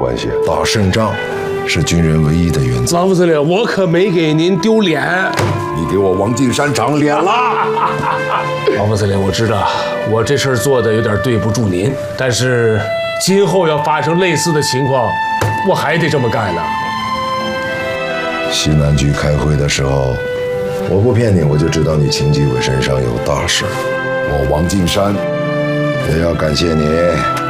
关系，打胜仗是军人唯一的原则。 老副司令，我可没给您丢脸。 你给我王敬山长脸了。 老副司令，我知道我这事儿做的有点对不住您，但是今后要发生类似的情况，我还得这么干呢。 西南局开会的时候，我不骗你，我就知道你秦基伟身上有大事。我王敬山也要感谢你。